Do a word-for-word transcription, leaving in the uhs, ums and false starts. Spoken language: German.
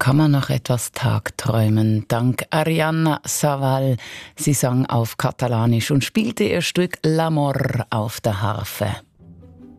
kann man noch etwas tagträumen. Dank Arianna Savall. Sie sang auf Katalanisch und spielte ihr Stück L'Amor auf der Harfe.